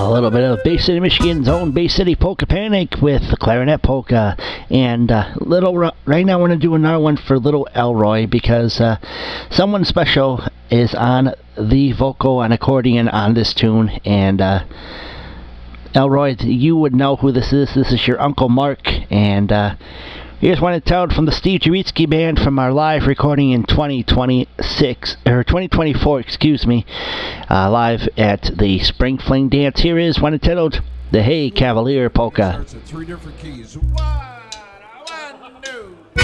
A little bit of Bay City, Michigan's own Bay City Polka Panic with the clarinet polka. And right now we're going to do another one for Little Elroy because someone special is on the vocal and accordion on this tune. And Elroy, you would know who this is. This is your Uncle Mark. And here's one to tell from the Steve Juritsky Band from our live recording in 2024, live at the Spring Fling Dance. Here is one entitled The Hey Cavalier Polka. It starts at 3 different keys. 1